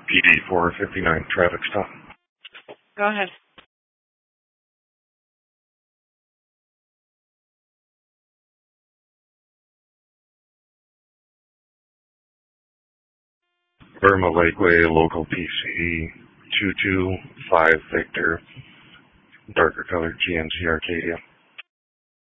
PD 459 traffic stop. Go ahead. Burma Lakeway, local PC 225 Victor, darker colored GMC Arcadia.